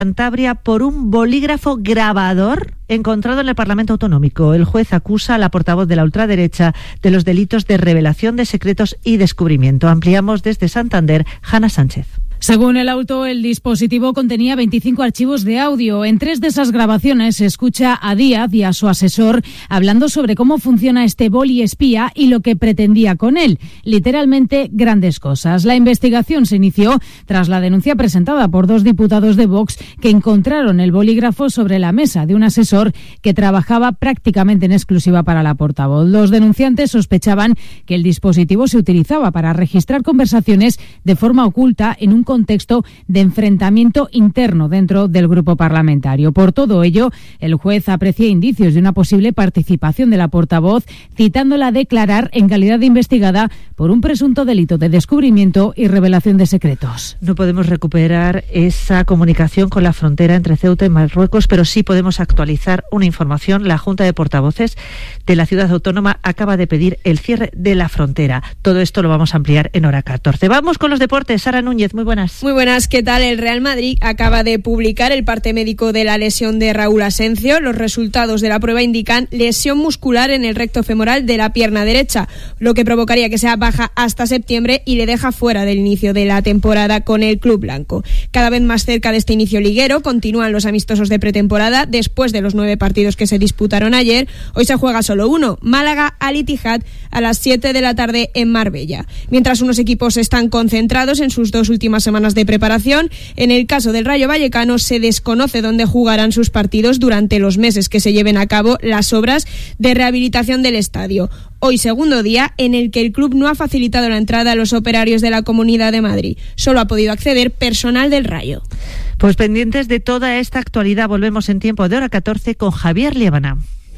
Cantabria por un bolígrafo grabador encontrado en el Parlamento Autonómico. El juez acusa a la portavoz de la ultraderecha de los delitos de revelación de secretos y descubrimiento. Ampliamos desde Santander, Hanna Sánchez. Según el auto, el dispositivo contenía 25 archivos de audio. En 3 de esas grabaciones se escucha a Díaz y a su asesor hablando sobre cómo funciona este boli espía y lo que pretendía con él. Literalmente, grandes cosas. La investigación se inició tras la denuncia presentada por 2 diputados de Vox que encontraron el bolígrafo sobre la mesa de un asesor que trabajaba prácticamente en exclusiva para la portavoz. Los denunciantes sospechaban que el dispositivo se utilizaba para registrar conversaciones de forma oculta en un contexto de enfrentamiento interno dentro del grupo parlamentario. Por todo ello, el juez aprecia indicios de una posible participación de la portavoz, citándola a declarar en calidad de investigada por un presunto delito de descubrimiento y revelación de secretos. No podemos recuperar esa comunicación con la frontera entre Ceuta y Marruecos, pero sí podemos actualizar una información. La Junta de Portavoces de la Ciudad Autónoma acaba de pedir el cierre de la frontera. Todo esto lo vamos a ampliar en hora 14. Vamos con los deportes. Sara Núñez, muy buenas. Muy buenas, ¿qué tal? El Real Madrid acaba de publicar el parte médico de la lesión de Raúl Asencio. Los resultados de la prueba indican lesión muscular en el recto femoral de la pierna derecha, lo que provocaría que sea baja hasta septiembre y le deja fuera del inicio de la temporada con el club blanco. Cada vez más cerca de este inicio liguero, continúan los amistosos de pretemporada. Después de los 9 partidos que se disputaron ayer, hoy se juega solo uno, Málaga Al Ittihad, a las 7 de la tarde en Marbella. Mientras unos equipos están concentrados en sus 2 últimas semanas de preparación, en el caso del Rayo Vallecano se desconoce dónde jugarán sus partidos durante los meses que se lleven a cabo las obras de rehabilitación del estadio. Hoy segundo día en el que el club no ha facilitado la entrada a los operarios de la Comunidad de Madrid. Solo ha podido acceder personal del Rayo. Pues pendientes de toda esta actualidad, volvemos en tiempo de hora 14 con Javier Liébana.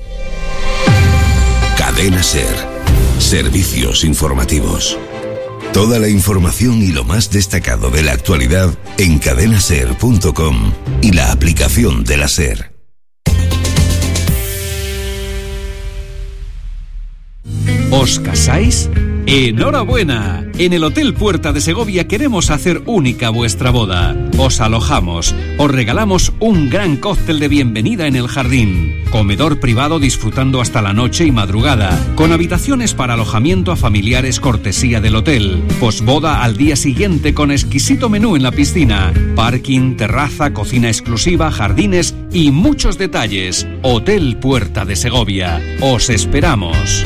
Cadena SER. Servicios informativos. Toda la información y lo más destacado de la actualidad en cadenaser.com y la aplicación de la SER. ¿Os casáis? ¡Enhorabuena! En el Hotel Puerta de Segovia queremos hacer única vuestra boda. Os alojamos, os regalamos un gran cóctel de bienvenida en el jardín, comedor privado disfrutando hasta la noche y madrugada, con habitaciones para alojamiento a familiares cortesía del hotel, posboda al día siguiente con exquisito menú en la piscina, parking, terraza, cocina exclusiva, jardines y muchos detalles. Hotel Puerta de Segovia. Os esperamos.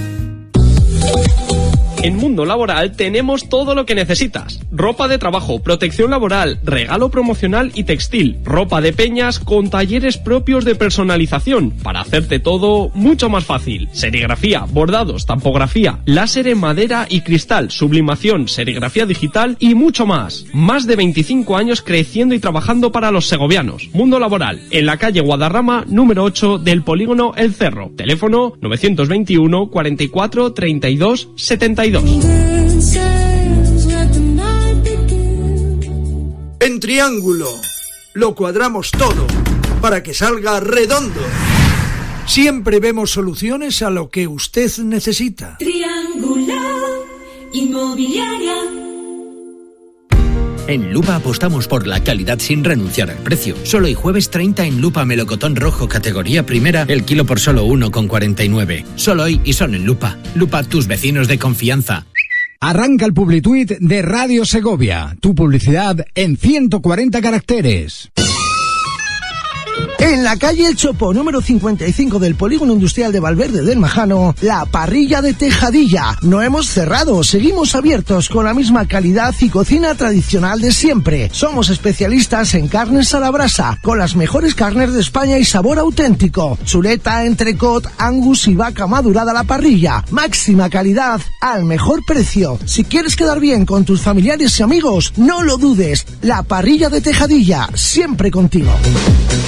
En Mundo Laboral tenemos todo lo que necesitas. Ropa de trabajo, protección laboral, regalo promocional y textil, ropa de peñas con talleres propios de personalización para hacerte todo mucho más fácil. Serigrafía, bordados, tampografía, láser en madera y cristal, sublimación, serigrafía digital y mucho más. Más de 25 años creciendo y trabajando para los segovianos. Mundo Laboral, en la calle Guadarrama, número 8 del polígono El Cerro. Teléfono 921 44 32 72. En Triángulo lo cuadramos todo para que salga redondo. Siempre vemos soluciones a lo que usted necesita. Triángulo Inmobiliaria. En Lupa apostamos por la calidad sin renunciar al precio. Solo hoy jueves 30 en Lupa melocotón rojo categoría primera, el kilo por solo 1,49. Solo hoy y son en Lupa. Lupa, tus vecinos de confianza. Arranca el Publituit de Radio Segovia. Tu publicidad en 140 caracteres. En la calle El Chopo, número 55 del Polígono Industrial de Valverde del Majano, la parrilla de Tejadilla. No hemos cerrado, seguimos abiertos con la misma calidad y cocina tradicional de siempre. Somos especialistas en carnes a la brasa, con las mejores carnes de España y sabor auténtico. Chuleta, entrecot, angus y vaca madurada a la parrilla. Máxima calidad al mejor precio. Si quieres quedar bien con tus familiares y amigos, no lo dudes. La parrilla de Tejadilla, siempre contigo.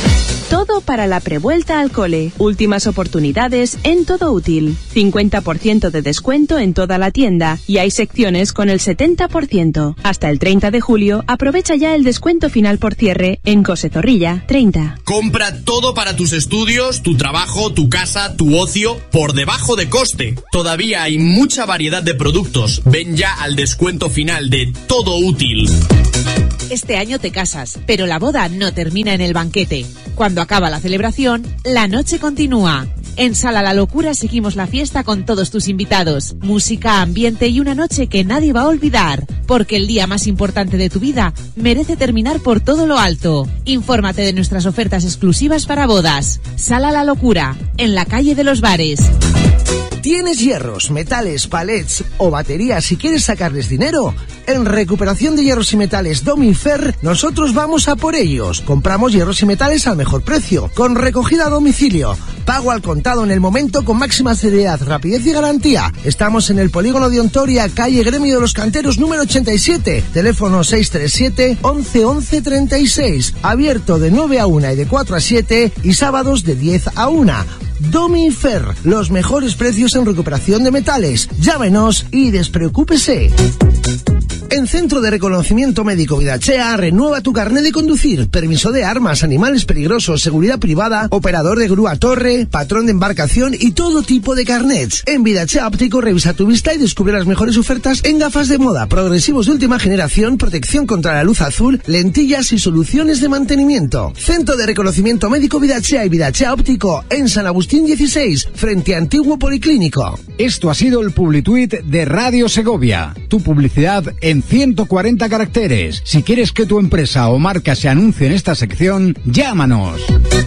Todo para la prevuelta al cole. Últimas oportunidades en Todo Útil. 50% de descuento en toda la tienda y hay secciones con el 70%. Hasta el 30 de julio aprovecha ya el descuento final por cierre en Cose Zorrilla 30. Compra todo para tus estudios, tu trabajo, tu casa, tu ocio, por debajo de coste. Todavía hay mucha variedad de productos. Ven ya al descuento final de Todo Útil. Este año te casas, pero la boda no termina en el banquete. Cuando acaba la celebración, la noche continúa. En Sala La Locura seguimos la fiesta con todos tus invitados. Música, ambiente y una noche que nadie va a olvidar. Porque el día más importante de tu vida merece terminar por todo lo alto. Infórmate de nuestras ofertas exclusivas para bodas. Sala La Locura, en la calle de los Bares. ¿Tienes hierros, metales, palets o baterías y quieres sacarles dinero? En Recuperación de Hierros y Metales Domifer, nosotros vamos a por ellos. Compramos hierros y metales al mejor precio, con recogida a domicilio, pago al contado en el momento con máxima celeridad, rapidez y garantía. Estamos en el Polígono de Ontoria, calle Gremio de los Canteros número 87, teléfono 637 11 11 36, abierto de 9 a 1 y de 4 a 7 y sábados de 10 a 1. Domifer, los mejores precios en recuperación de metales. Llámenos y despreocúpese. En Centro de Reconocimiento Médico Vidachea, renueva tu carnet de conducir, permiso de armas, animales peligrosos, seguridad privada, operador de grúa torre, patrón de embarcación y todo tipo de carnets. En Vidachea Óptico revisa tu vista y descubre las mejores ofertas en gafas de moda, progresivos de última generación, protección contra la luz azul, lentillas y soluciones de mantenimiento. Centro de Reconocimiento Médico Vidachea y Vidachea Óptico en San Agustín 16, frente a Antiguo Policlínico. Esto ha sido el Publituit de Radio Segovia. Tu publicidad en 140 caracteres. Si quieres que tu empresa o marca se anuncie en esta sección, llámanos.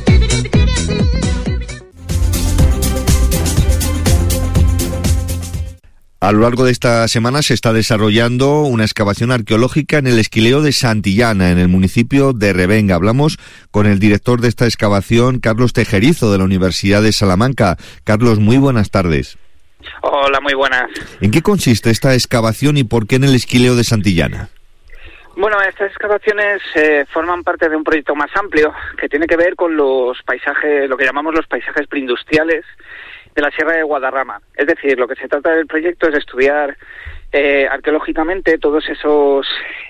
A lo largo de esta semana se está desarrollando una excavación arqueológica en el Esquileo de Santillana, en el municipio de Revenga. Hablamos con el director de esta excavación, Carlos Tejerizo, de la Universidad de Salamanca. Carlos, muy buenas tardes. Hola, muy buenas. ¿En qué consiste esta excavación y por qué en el Esquileo de Santillana? Bueno, estas excavaciones forman parte de un proyecto más amplio que tiene que ver con los paisajes, lo que llamamos los paisajes preindustriales de la Sierra de Guadarrama. Es decir, lo que se trata del proyecto es estudiar arqueológicamente todos esos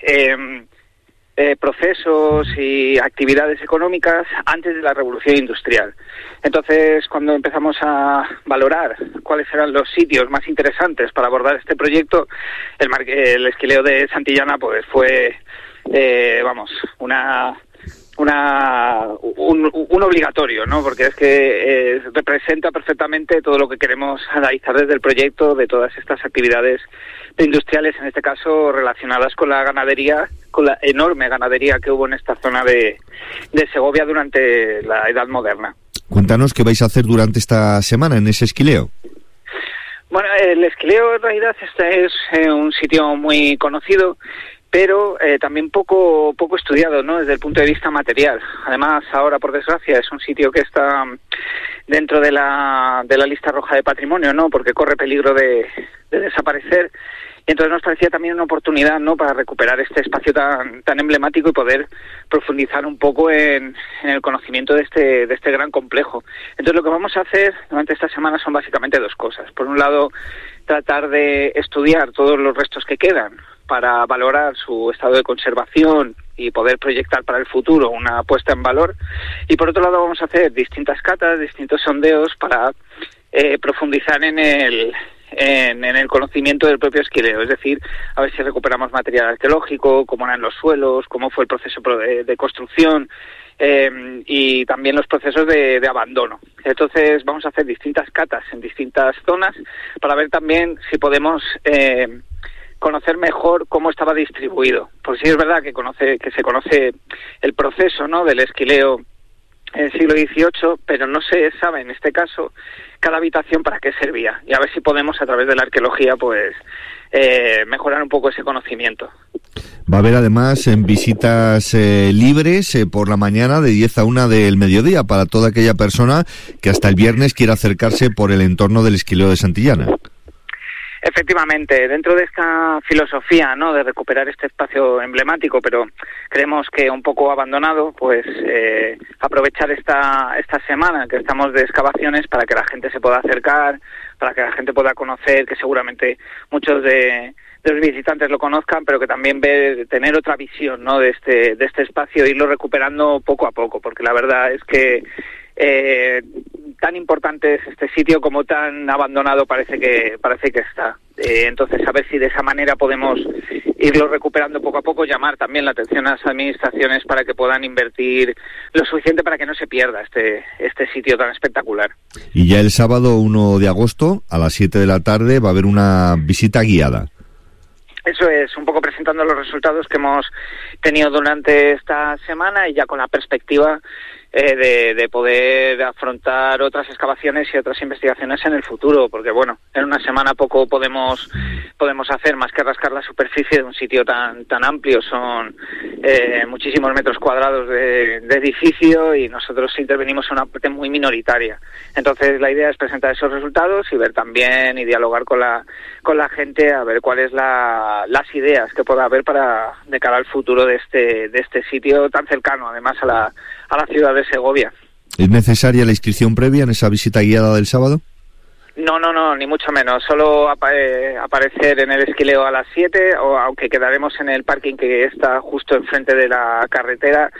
procesos y actividades económicas antes de la revolución industrial. Entonces, cuando empezamos a valorar cuáles eran los sitios más interesantes para abordar este proyecto, el Esquileo de Santillana pues fue, un obligatorio, ¿no? Porque es que representa perfectamente todo lo que queremos analizar desde el proyecto, de todas estas actividades industriales, en este caso relacionadas con la ganadería, con la enorme ganadería que hubo en esta zona de Segovia durante la Edad Moderna. Cuéntanos qué vais a hacer durante esta semana en ese esquileo. Bueno, el Esquileo en realidad este es un sitio muy conocido, pero también poco estudiado, ¿no? Desde el punto de vista material. Además, ahora, por desgracia, es un sitio que está dentro de la lista roja de patrimonio, ¿no? Porque corre peligro de desaparecer. Y entonces nos parecía también una oportunidad, ¿no?, para recuperar este espacio tan emblemático y poder profundizar un poco en el conocimiento de este gran complejo. Entonces lo que vamos a hacer durante esta semana son básicamente dos cosas. Por un lado, tratar de estudiar todos los restos que quedan para valorar su estado de conservación y poder proyectar para el futuro una puesta en valor. Y por otro lado vamos a hacer distintas catas, distintos sondeos para profundizar en el conocimiento del propio esquileo, es decir, a ver si recuperamos material arqueológico, cómo eran los suelos, cómo fue el proceso de construcción y también los procesos de abandono. Entonces vamos a hacer distintas catas en distintas zonas para ver también si podemos conocer mejor cómo estaba distribuido. Porque sí es verdad que se conoce el proceso, ¿no?, del esquileo en el siglo XVIII, pero no se sabe en este caso cada habitación para qué servía, y a ver si podemos a través de la arqueología pues mejorar un poco ese conocimiento. Va a haber además visitas libres por la mañana de 10 a 1 del mediodía para toda aquella persona que hasta el viernes quiera acercarse por el entorno del Esquileo de Santillana. Efectivamente, dentro de esta filosofía, ¿no?, de recuperar este espacio emblemático, pero creemos que un poco abandonado, pues aprovechar esta semana que estamos de excavaciones para que la gente se pueda acercar, para que la gente pueda conocer, que seguramente muchos de los visitantes lo conozcan, pero que también tener otra visión, ¿no?, de este espacio, irlo recuperando poco a poco, porque la verdad es que tan importante es este sitio como tan abandonado parece que está. Entonces, a ver si de esa manera podemos irlo recuperando poco a poco, llamar también la atención a las administraciones para que puedan invertir lo suficiente para que no se pierda este sitio tan espectacular. Y ya el sábado 1 de agosto a las 7 de la tarde va a haber una visita guiada. Eso es, un poco presentando los resultados que hemos tenido durante esta semana y ya con la perspectiva de poder afrontar otras excavaciones y otras investigaciones en el futuro, porque bueno, en una semana poco podemos hacer más que rascar la superficie de un sitio tan amplio. Son muchísimos metros cuadrados de edificio y nosotros intervenimos en una parte muy minoritaria. Entonces la idea es presentar esos resultados y ver también y dialogar con la gente a ver cuáles las ideas que pueda haber de cara al futuro de este sitio tan cercano además a la ciudad de Segovia. ¿Es necesaria la inscripción previa en esa visita guiada del sábado? No, ni mucho menos. Solo aparecer en el esquileo a las 7, o aunque quedaremos en el parking que está justo enfrente de la carretera,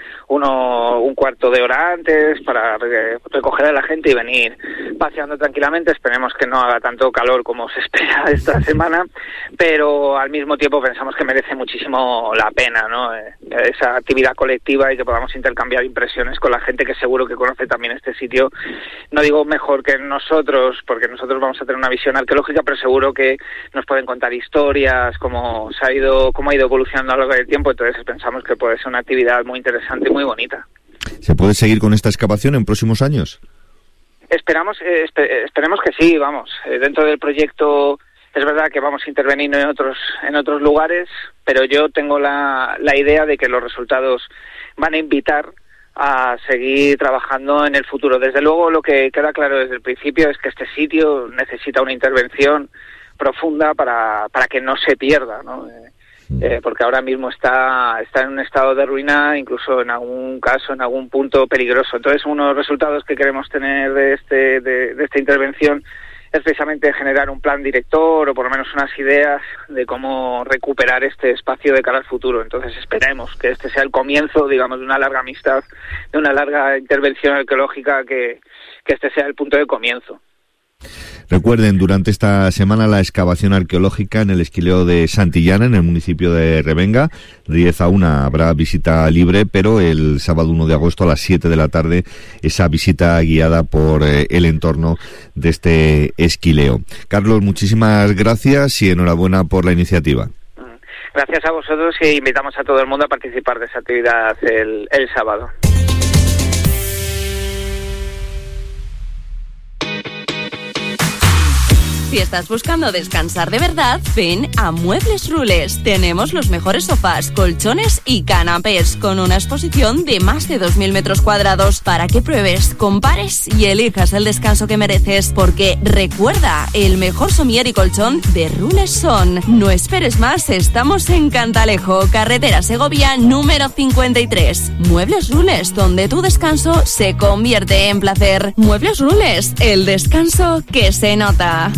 un cuarto de hora antes para recoger a la gente y venir paseando tranquilamente. Esperemos que no haga tanto calor como se espera esta semana, pero al mismo tiempo pensamos que merece muchísimo la pena, ¿no? Esa actividad colectiva y que podamos intercambiar impresiones con la gente que seguro que conoce también este sitio. No digo mejor que nosotros, porque nosotros vamos a tener una visión arqueológica, pero seguro que nos pueden contar historias, cómo ha ido evolucionando a lo largo del tiempo. Entonces pensamos que puede ser una actividad muy interesante y muy bonita. ¿Se puede seguir con esta excavación en próximos años? Esperemos que sí, vamos. Dentro del proyecto es verdad que vamos a intervenir en otros lugares, pero yo tengo la idea de que los resultados van a invitar a seguir trabajando en el futuro. Desde luego, lo que queda claro desde el principio es que este sitio necesita una intervención profunda para que no se pierda, ¿no? Porque ahora mismo está en un estado de ruina, incluso en algún caso, en algún punto peligroso. Entonces, uno de los resultados que queremos tener de esta intervención es precisamente generar un plan director o por lo menos unas ideas de cómo recuperar este espacio de cara al futuro. Entonces esperemos que este sea el comienzo, digamos, de una larga amistad, de una larga intervención arqueológica, que este sea el punto de comienzo. Recuerden, durante esta semana la excavación arqueológica en el esquileo de Santillana, en el municipio de Revenga. De 10 a 1 habrá visita libre, pero el sábado 1 de agosto a las 7 de la tarde esa visita guiada por el entorno de este esquileo. Carlos, muchísimas gracias y enhorabuena por la iniciativa. Gracias a vosotros y invitamos a todo el mundo a participar de esa actividad el sábado. Si estás buscando descansar de verdad, ven a Muebles Rules. Tenemos los mejores sofás, colchones y canapés, con una exposición de más de 2.000 metros cuadrados para que pruebes, compares y elijas el descanso que mereces. Porque recuerda, el mejor somier y colchón de Rules son. No esperes más, estamos en Cantalejo, carretera Segovia número 53. Muebles Rules, donde tu descanso se convierte en placer. Muebles Rules, el descanso que se nota.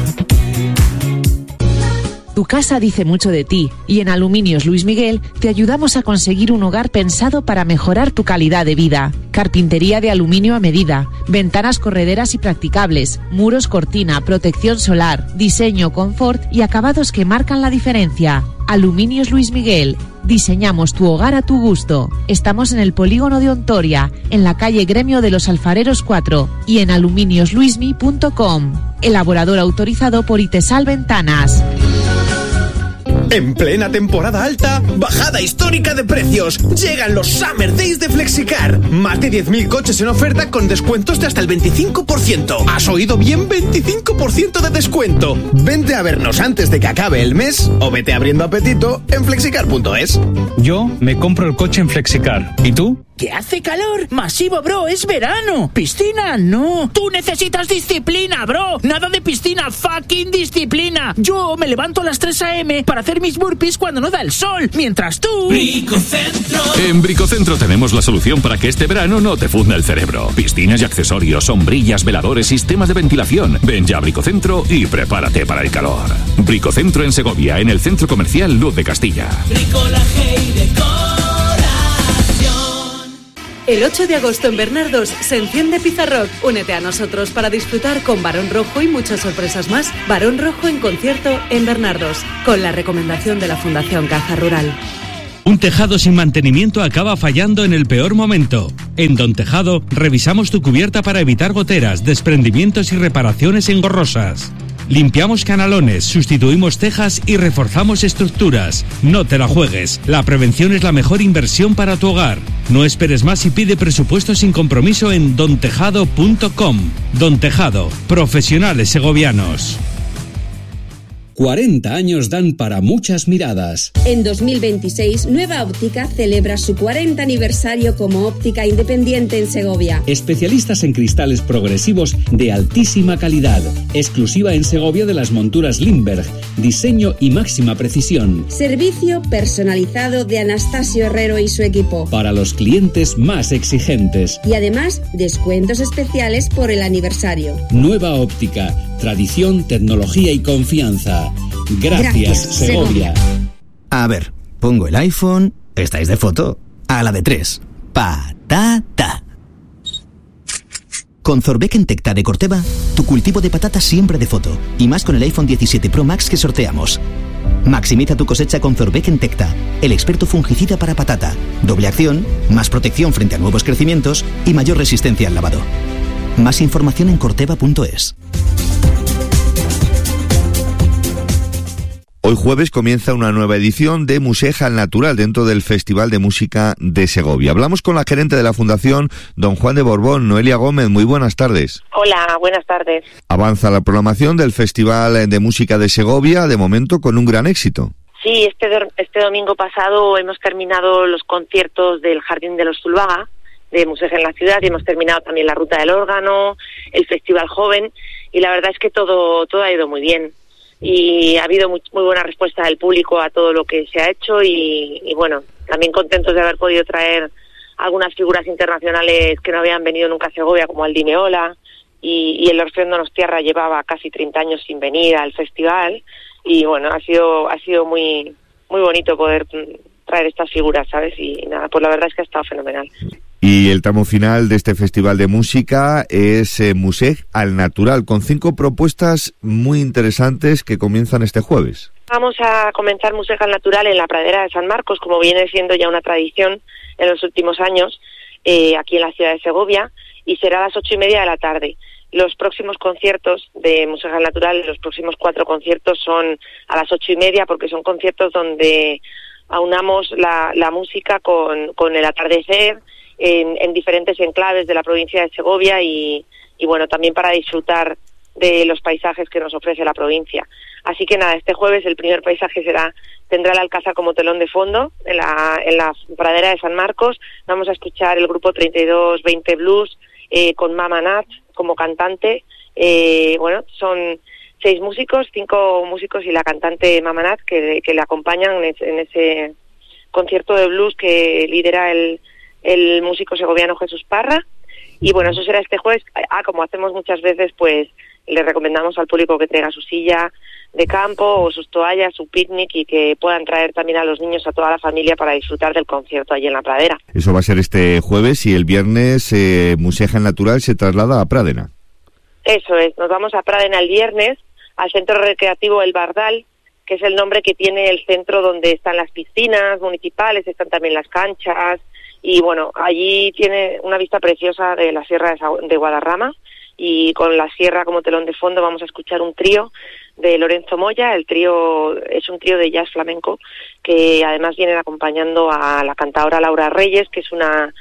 Tu casa dice mucho de ti y en Aluminios Luis Miguel te ayudamos a conseguir un hogar pensado para mejorar tu calidad de vida. Carpintería de aluminio a medida, ventanas correderas y practicables, muros cortina, protección solar, diseño, confort y acabados que marcan la diferencia. Aluminios Luis Miguel. Diseñamos tu hogar a tu gusto. Estamos en el polígono de Ontoria, en la calle Gremio de los Alfareros 4 y en aluminiosluismi.com. Elaborador autorizado por Itesal Ventanas. En plena temporada alta, bajada histórica de precios. Llegan los Summer Days de Flexicar. Más de 10.000 coches en oferta con descuentos de hasta el 25%. ¿Has oído bien? 25% de descuento. Vente a vernos antes de que acabe el mes o vete abriendo apetito en flexicar.es. Yo me compro el coche en Flexicar. ¿Y tú? ¿Que hace calor? Masivo, bro, es verano. Piscina, no. Tú necesitas disciplina, bro. Nada de piscina, fucking disciplina. Yo me levanto a las 3 a.m. para hacer mis burpees cuando no da el sol, mientras tú... Bricocentro. En Bricocentro tenemos la solución para que este verano no te funda el cerebro. Piscinas y accesorios, sombrillas, veladores, sistemas de ventilación. Ven ya a Bricocentro y prepárate para el calor. Bricocentro en Segovia, en el Centro Comercial Luz de Castilla. Bricolaje y decoración. El 8 de agosto en Bernardos se enciende Pizarrock. Únete a nosotros para disfrutar con Barón Rojo y muchas sorpresas más. Barón Rojo en concierto en Bernardos, con la recomendación de la Fundación Caja Rural. Un tejado sin mantenimiento acaba fallando en el peor momento. En Don Tejado revisamos tu cubierta para evitar goteras, desprendimientos y reparaciones engorrosas. Limpiamos canalones, sustituimos tejas y reforzamos estructuras. No te la juegues. La prevención es la mejor inversión para tu hogar. No esperes más y pide presupuesto sin compromiso en dontejado.com. Don Tejado, profesionales segovianos. 40 años dan para muchas miradas. En 2026, Nueva Óptica celebra su 40 aniversario como óptica independiente en Segovia. Especialistas en cristales progresivos de altísima calidad. Exclusiva en Segovia de las monturas Lindbergh. Diseño y máxima precisión. Servicio personalizado de Anastasio Herrero y su equipo. Para los clientes más exigentes. Y además, descuentos especiales por el aniversario. Nueva Óptica. Tradición, tecnología y confianza. Gracias, Segovia. A ver, pongo el iPhone. ¿Estáis de foto? A la de 3. Patata. Con Zorbeck Entecta de Corteva, tu cultivo de patata siempre de foto. Y más con el iPhone 17 Pro Max que sorteamos. Maximiza tu cosecha con Zorbeck Entecta, el experto fungicida para patata. Doble acción, más protección frente a nuevos crecimientos y mayor resistencia al lavado. Más información en corteva.es. Hoy jueves comienza una nueva edición de Museja al Natural dentro del Festival de Música de Segovia. Hablamos con la gerente de la Fundación, don Juan de Borbón, Noelia Gómez. Muy buenas tardes. Hola, buenas tardes. Avanza la programación del Festival de Música de Segovia, de momento con un gran éxito. Sí, este domingo pasado hemos terminado los conciertos del Jardín de los Zulvaga, de Museja en la Ciudad, y hemos terminado también la Ruta del Órgano, el Festival Joven, y la verdad es que todo ha ido muy bien. Y ha habido muy buena respuesta del público a todo lo que se ha hecho y bueno, también contentos de haber podido traer algunas figuras internacionales que no habían venido nunca a Segovia, como Aldi Meola, y el Orfeón Donostiarra llevaba casi 30 años sin venir al festival, y bueno, ha sido muy bonito poder traer estas figuras, ¿sabes? Y nada, pues la verdad es que ha estado fenomenal. Y el tramo final de este Festival de Música es Museja al Natural, con 5 propuestas muy interesantes que comienzan este jueves. Vamos a comenzar Museja al Natural en la pradera de San Marcos, como viene siendo ya una tradición en los últimos años, aquí en la ciudad de Segovia, y será a las 8:30 de la tarde. Los próximos conciertos de Museja al Natural, los próximos 4 conciertos son a las 8:30, porque son conciertos donde aunamos la música con el atardecer, en diferentes enclaves de la provincia de Segovia y bueno, también para disfrutar de los paisajes que nos ofrece la provincia. Así que nada, este jueves el primer paisaje tendrá el Alcázar como telón de fondo en la pradera de San Marcos. Vamos a escuchar el grupo 3220 Blues con Mama Nat como cantante. Bueno, son 6 músicos, 5 músicos y la cantante Mama Nat que le acompañan en ese concierto de blues que lidera el músico segoviano Jesús Parra. Y bueno, eso será este jueves. Como hacemos muchas veces, pues le recomendamos al público que traiga su silla de campo o sus toallas, su picnic, y que puedan traer también a los niños, a toda la familia, para disfrutar del concierto allí en la pradera. Eso va a ser este jueves, y el viernes Museja al Natural se traslada a Pradena. Eso es, nos vamos a Pradena el viernes, al Centro Recreativo El Bardal, que es el nombre que tiene el centro donde están las piscinas municipales, están también las canchas. Y bueno, allí tiene una vista preciosa de la Sierra de Guadarrama, y con la sierra como telón de fondo vamos a escuchar un trío de Lorenzo Moya. El trío es un trío de jazz flamenco que además vienen acompañando a la cantadora Laura Reyes, que es una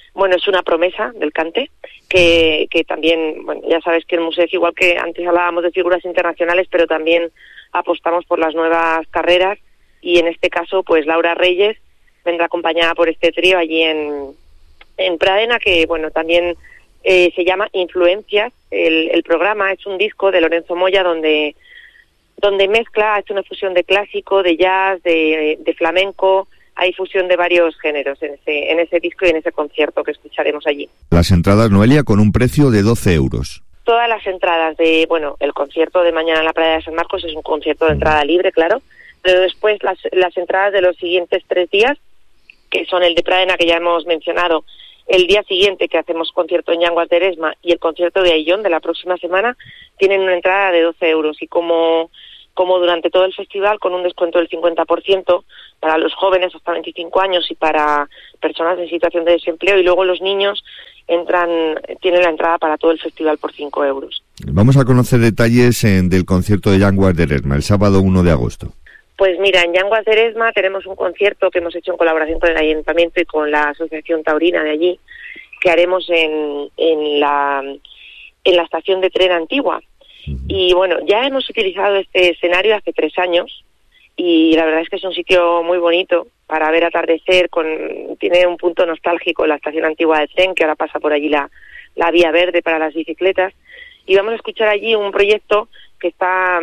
promesa del cante, que también, bueno, ya sabes que en Museja, igual que antes hablábamos de figuras internacionales, pero también apostamos por las nuevas carreras, y en este caso pues Laura Reyes vendrá acompañada por este trío allí en en Pradena, que bueno, también se llama Influencias. El programa es un disco de Lorenzo Moya donde mezcla, hace una fusión de clásico, de jazz, de flamenco. Hay fusión de varios géneros en ese disco y en ese concierto que escucharemos allí. Las entradas, Noelia, con un precio de 12 euros. Todas las entradas el concierto de mañana en la Pradera de San Marcos es un concierto de entrada libre, claro, pero después las entradas de los siguientes 3 días, que son el de Pradena, que ya hemos mencionado, el día siguiente que hacemos concierto en Llanguas de Eresma y el concierto de Ayllón de la próxima semana, tienen una entrada de 12 euros y como durante todo el festival, con un descuento del 50% para los jóvenes hasta 25 años y para personas en situación de desempleo, y luego los niños tienen la entrada para todo el festival por 5 euros. Vamos a conocer detalles del concierto de Llanguas de Eresma, el sábado 1 de agosto. Pues mira, en Llanguas de Eresma tenemos un concierto que hemos hecho en colaboración con el Ayuntamiento y con la Asociación Taurina de allí, que haremos en la estación de tren antigua. Y bueno, ya hemos utilizado este escenario hace 3 años y la verdad es que es un sitio muy bonito para ver atardecer. Tiene un punto nostálgico la estación antigua de tren, que ahora pasa por allí la vía verde para las bicicletas, y vamos a escuchar allí un proyecto que está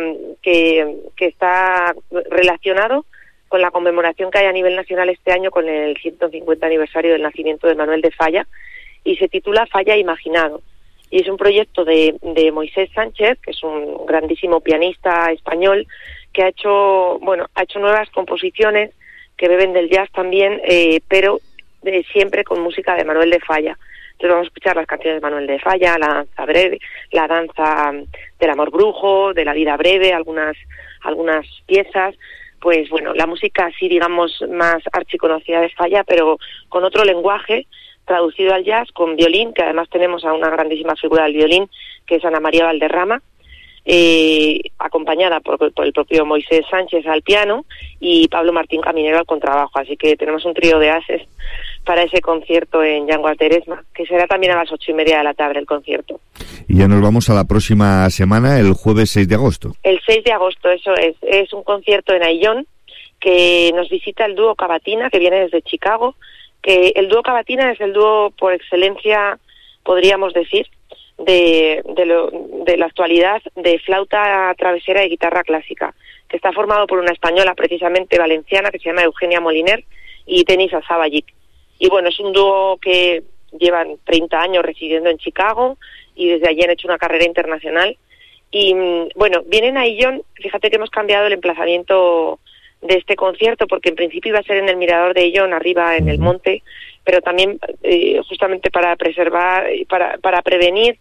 relacionado con la conmemoración que hay a nivel nacional este año con el 150 aniversario del nacimiento de Manuel de Falla, y se titula Falla Imaginado. Y es un proyecto de Moisés Sánchez, que es un grandísimo pianista español, que ha hecho nuevas composiciones que beben del jazz también, pero siempre con música de Manuel de Falla. Entonces vamos a escuchar las canciones de Manuel de Falla, la danza breve, la danza del amor brujo, de la vida breve, algunas piezas. Pues bueno, la música así, digamos, más archiconocida de Falla, pero con otro lenguaje, traducido al jazz, con violín, que además tenemos a una grandísima figura del violín, que es Ana María Valderrama, acompañada por el propio Moisés Sánchez al piano y Pablo Martín Caminero al contrabajo. Así que tenemos un trío de ases para ese concierto en Llanguas de Eresma, que será también a las 8:30 de la tarde el concierto. Y ya nos vamos a la próxima semana, el jueves 6 de agosto. El 6 de agosto, eso es un concierto en Ayllón, que nos visita el dúo Cavatina, que viene desde Chicago, que el dúo Cavatina es el dúo por excelencia, podríamos decir, de la actualidad, de flauta travesera y guitarra clásica, que está formado por una española, precisamente valenciana, que se llama Eugenia Moliner, y Denis Azabayic. Y bueno, es un dúo que llevan 30 años residiendo en Chicago y desde allí han hecho una carrera internacional. Y bueno, vienen a Ayllón. Fíjate que hemos cambiado el emplazamiento de este concierto, porque en principio iba a ser en el Mirador de Ayllón, arriba en el monte, pero también justamente para preservar, para prevenir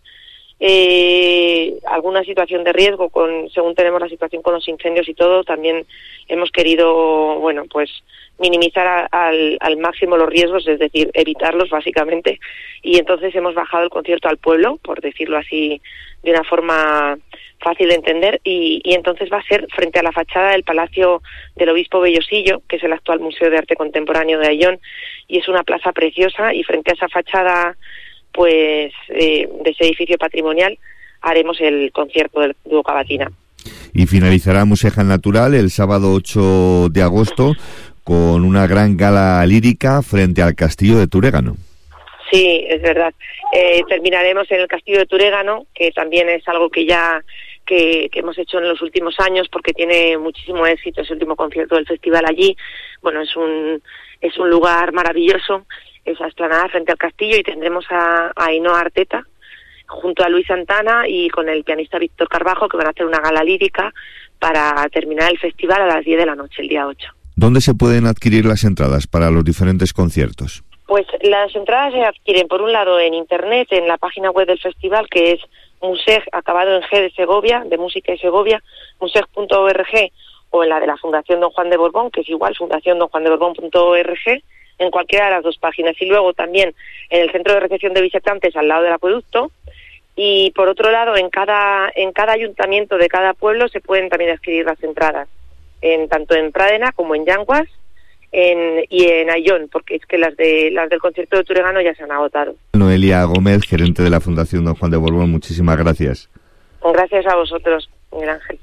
alguna situación de riesgo, según tenemos la situación con los incendios y todo, también hemos querido, bueno, pues minimizar al máximo los riesgos, es decir, evitarlos básicamente, y entonces hemos bajado el concierto al pueblo, por decirlo así de una forma fácil de entender, y entonces va a ser frente a la fachada del Palacio del Obispo Bellosillo, que es el actual Museo de Arte Contemporáneo de Ayllón, y es una plaza preciosa, y frente a esa fachada pues de ese edificio patrimonial haremos el concierto del dúo Cavatina. Y finalizará Museja Natural el sábado 8 de agosto con una gran gala lírica frente al Castillo de Turégano. Sí, es verdad. Terminaremos en el Castillo de Turégano, que también es algo que hemos hecho en los últimos años porque tiene muchísimo éxito. Es el último concierto del festival allí. Bueno, es un lugar maravilloso, esa explanada frente al castillo, y tendremos a Ainhoa Arteta junto a Luis Santana y con el pianista Víctor Carbajo, que van a hacer una gala lírica para terminar el festival a las 10 de la noche, el día 8. ¿Dónde se pueden adquirir las entradas para los diferentes conciertos? Pues las entradas se adquieren, por un lado, en internet, en la página web del festival, que es Museg, acabado en G de Segovia, de Música y Segovia, museg.org, o en la de la Fundación Don Juan de Borbón, que es igual, fundaciondonjuandeborbón.org, en cualquiera de las dos páginas. Y luego también en el centro de recepción de visitantes al lado del acueducto. Y por otro lado, en cada ayuntamiento de cada pueblo se pueden también adquirir las entradas, tanto en Pradena como en Llanguas y en Ayllón, porque es que las del concierto de Turégano ya se han agotado. Noelia Gómez, gerente de la Fundación Don Juan de Borbón, muchísimas gracias. Gracias a vosotros, Miguel Ángel.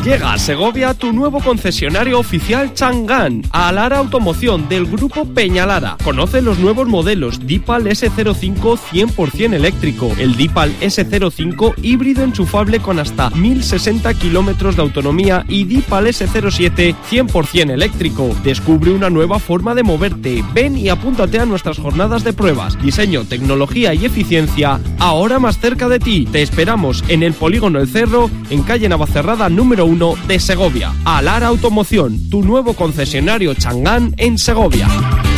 Llega a Segovia tu nuevo concesionario oficial Chang'an, a Lara Automoción del grupo Peñalara. Conoce los nuevos modelos Deepal S05 100% eléctrico, el Deepal S05 híbrido enchufable con hasta 1060 kilómetros de autonomía y Deepal S07 100% eléctrico. Descubre una nueva forma de moverte. Ven y apúntate a nuestras jornadas de pruebas. Diseño, tecnología y eficiencia, ahora más cerca de ti. Te esperamos en el Polígono El Cerro, en calle Navacerrada número 1 de Segovia. Alara Automoción, tu nuevo concesionario Chang'an en Segovia.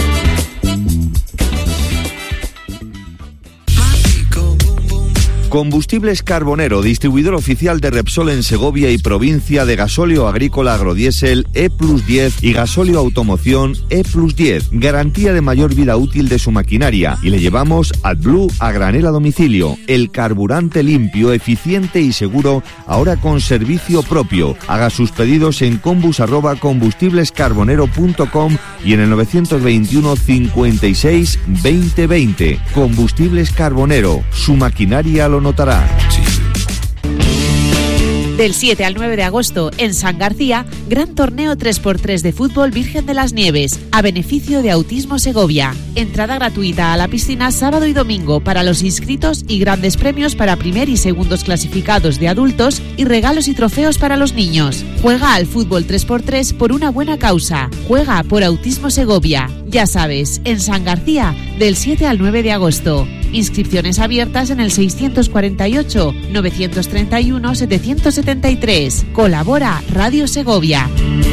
Combustibles Carbonero, distribuidor oficial de Repsol en Segovia y provincia, de gasóleo agrícola agrodiesel E+10 y gasóleo automoción E+10. Garantía de mayor vida útil de su maquinaria. Y le llevamos AdBlue a granel a domicilio. El carburante limpio, eficiente y seguro, ahora con servicio propio. Haga sus pedidos en combus@combustiblescarbonero.com y en el 921 56 2020. Combustibles Carbonero, su maquinaria lo notará. Del 7 al 9 de agosto, en San García, gran torneo 3x3 de fútbol Virgen de las Nieves, a beneficio de Autismo Segovia. Entrada gratuita a la piscina sábado y domingo para los inscritos y grandes premios para primer y segundos clasificados de adultos y regalos y trofeos para los niños. Juega al fútbol 3x3 por una buena causa. Juega por Autismo Segovia. Ya sabes, en San García, del 7 al 9 de agosto. Inscripciones abiertas en el 641-931-773. Colabora Radio Segovia.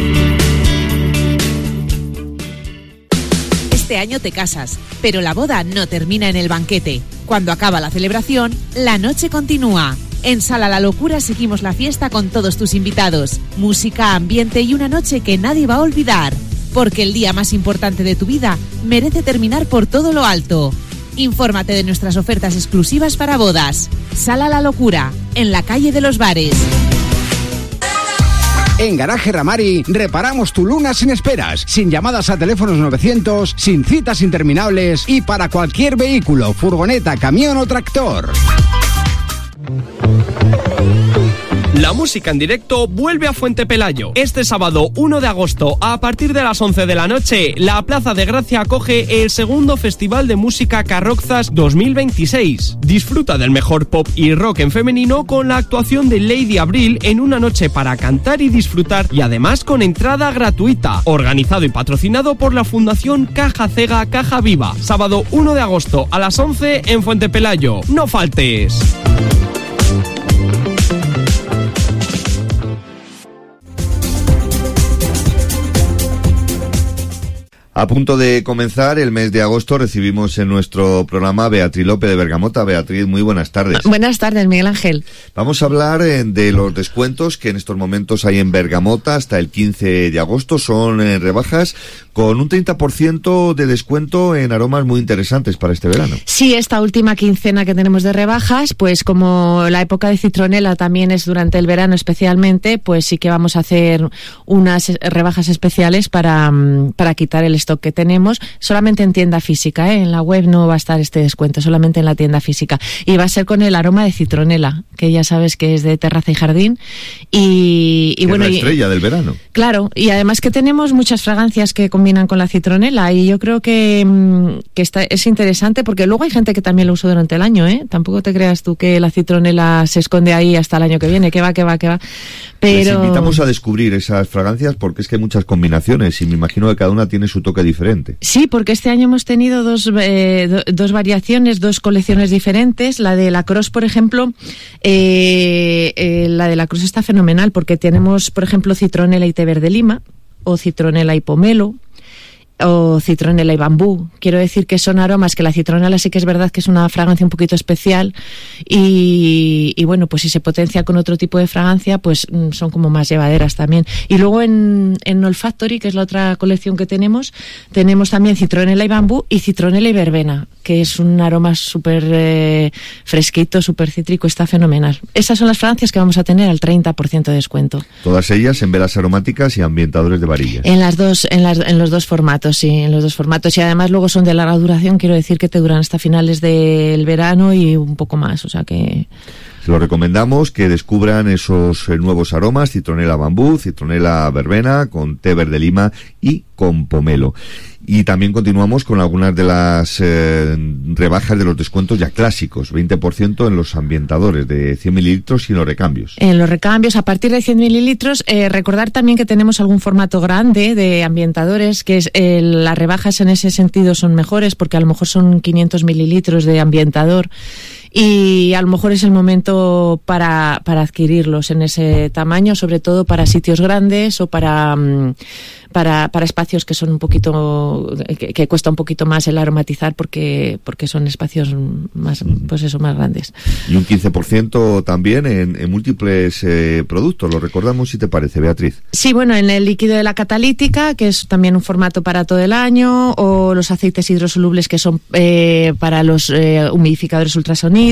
Este año te casas, pero la boda no termina en el banquete. Cuando acaba la celebración, la noche continúa. En Sala La Locura seguimos la fiesta con todos tus invitados. Música, ambiente y una noche que nadie va a olvidar. Porque el día más importante de tu vida merece terminar por todo lo alto. Infórmate de nuestras ofertas exclusivas para bodas. Sala La Locura, en la calle de los Bares. En Garaje Ramari reparamos tu Luna sin esperas, sin llamadas a teléfonos 900, sin citas interminables y para cualquier vehículo, furgoneta, camión o tractor. La música en directo vuelve a Fuente Pelayo. Este sábado 1 de agosto, a partir de las 11 de la noche, la Plaza de Gracia acoge el segundo Festival de Música Carrozzas 2026. Disfruta del mejor pop y rock en femenino con la actuación de Lady Abril en una noche para cantar y disfrutar, y además con entrada gratuita. Organizado y patrocinado por la Fundación Caja Cega Caja Viva. Sábado 1 de agosto a las 11 en Fuente Pelayo. ¡No faltes! A punto de comenzar el mes de agosto, recibimos en nuestro programa a Beatriz López de Bergamota. Beatriz, muy buenas tardes. Buenas tardes, Miguel Ángel. Vamos a hablar de los descuentos que en estos momentos hay en Bergamota hasta el 15 de agosto. Son rebajas con un 30% de descuento en aromas muy interesantes para este verano. Sí, esta última quincena que tenemos de rebajas, pues como la época de citronela también es durante el verano especialmente, pues sí que vamos a hacer unas rebajas especiales para quitar el stock que tenemos, solamente en tienda física, en la web no va a estar este descuento, solamente en la tienda física, y va a ser con el aroma de citronela, que ya sabes que es de terraza y jardín, y bueno, es la estrella del verano. Claro, y además que tenemos muchas fragancias que combinan con la citronela, y yo creo que es interesante, porque luego hay gente que también lo usa durante el año, tampoco te creas tú que la citronela se esconde ahí hasta el año que viene, que va, pero... Les invitamos a descubrir esas fragancias, porque es que hay muchas combinaciones, y me imagino que cada una tiene su toque diferente. Sí, porque este año hemos tenido dos variaciones, dos colecciones diferentes. La de la Cross, por ejemplo, la de la Cross está fenomenal, porque tenemos, por ejemplo, citronela y té verde lima, o citronela y pomelo, o citronela y bambú. Quiero decir que son aromas que la citronela sí que es verdad que es una fragancia un poquito especial, y bueno, pues si se potencia con otro tipo de fragancia, pues son como más llevaderas también. Y luego en Olfactory, que es la otra colección que tenemos también citronela y bambú y citronela y verbena, que es un aroma súper fresquito, súper cítrico, está fenomenal. Esas son las fragancias que vamos a tener al 30% de descuento. Todas ellas en velas aromáticas y ambientadores de varillas. En los dos formatos. Sí, en los dos formatos, y además luego son de larga duración, quiero decir que te duran hasta finales del verano y un poco más, o sea que... Se lo recomendamos que descubran esos nuevos aromas: citronela bambú, citronela verbena, con té verde lima y con pomelo. Y también continuamos con algunas de las rebajas de los descuentos ya clásicos, 20% en los ambientadores de 100 mililitros y en los recambios. En los recambios, a partir de 100 mililitros, recordar también que tenemos algún formato grande de ambientadores, que es las rebajas en ese sentido son mejores, porque a lo mejor son 500 mililitros de ambientador. Y a lo mejor es el momento para adquirirlos en ese tamaño, sobre todo para sitios grandes o para espacios que son un poquito, que cuesta un poquito más el aromatizar porque son espacios más, pues eso, más grandes. Y un 15% también en múltiples productos. Lo recordamos, si te parece, Beatriz. Sí, bueno, en el líquido de la catalítica, que es también un formato para todo el año, o los aceites hidrosolubles, que son para los humidificadores ultrasonidos,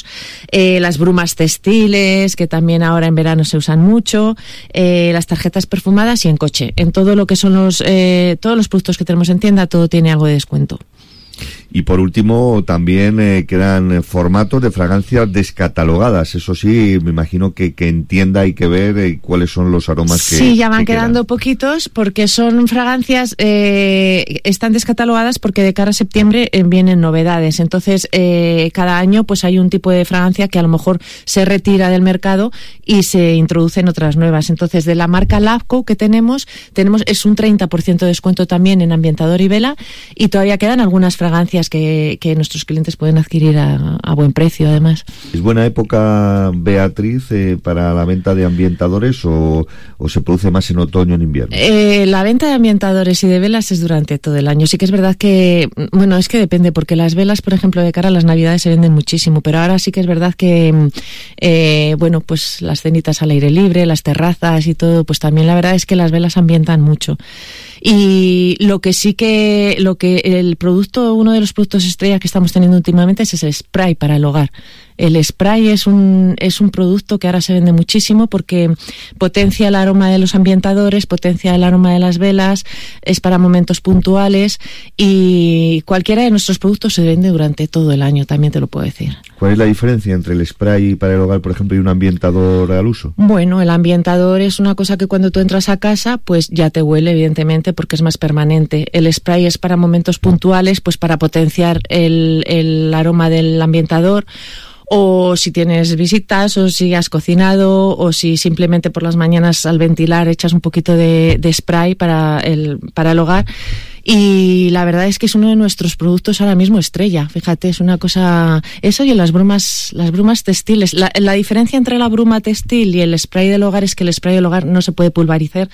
las brumas textiles, que también ahora en verano se usan mucho, las tarjetas perfumadas, y en coche. En todo lo que son todos los productos que tenemos en tienda, todo tiene algo de descuento. Y por último, también quedan formatos de fragancias descatalogadas. Eso sí, me imagino que en tienda hay que ver cuáles son los aromas que sí, ya van quedando poquitos, porque son fragancias, están descatalogadas porque de cara a septiembre vienen novedades. Entonces, cada año pues hay un tipo de fragancia que a lo mejor se retira del mercado y se introducen otras nuevas. Entonces, de la marca Lavco que tenemos es un 30% de descuento también en ambientador y vela, y todavía quedan algunas fragancias que nuestros clientes pueden adquirir a buen precio, además. ¿Es buena época, Beatriz, para la venta de ambientadores o se produce más en otoño o en invierno? La venta de ambientadores y de velas es durante todo el año. Sí que es verdad que, bueno, es que depende, porque las velas, por ejemplo, de cara a las Navidades se venden muchísimo, pero ahora sí que es verdad que, bueno, pues las cenitas al aire libre, las terrazas y todo, pues también la verdad es que las velas ambientan mucho. Y lo que uno de los productos estrella que estamos teniendo últimamente es ese spray para el hogar. El spray es un producto que ahora se vende muchísimo porque potencia el aroma de los ambientadores, potencia el aroma de las velas, es para momentos puntuales, y cualquiera de nuestros productos se vende durante todo el año, también te lo puedo decir. ¿Cuál es la diferencia entre el spray para el hogar, por ejemplo, y un ambientador al uso? Bueno, el ambientador es una cosa que cuando tú entras a casa, pues ya te huele, evidentemente, porque es más permanente. El spray es para momentos puntuales, pues para potenciar el aroma del ambientador, o si tienes visitas, o si has cocinado, o si simplemente por las mañanas al ventilar echas un poquito de spray para el hogar. Y la verdad es que es uno de nuestros productos ahora mismo estrella. Fíjate, es una cosa... Eso, y las brumas textiles. La diferencia entre la bruma textil y el spray del hogar es que el spray del hogar no se puede pulverizar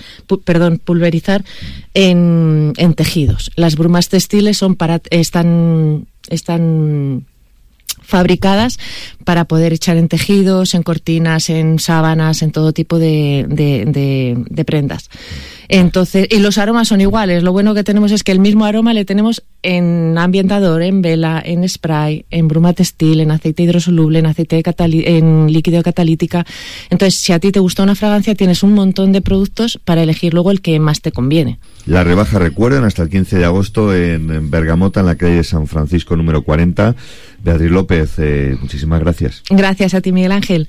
en tejidos. Las brumas textiles están fabricadas para poder echar en tejidos, en cortinas, en sábanas, en todo tipo de prendas. Entonces, y los aromas son iguales. Lo bueno que tenemos es que el mismo aroma le tenemos en ambientador, en vela, en spray, en bruma textil, en aceite hidrosoluble, en líquido catalítica. Entonces, si a ti te gusta una fragancia, tienes un montón de productos para elegir luego el que más te conviene. La rebaja, recuerden, hasta el 15 de agosto en Bergamota, en la calle San Francisco número 40. Beatriz López, muchísimas gracias. Gracias a ti, Miguel Ángel.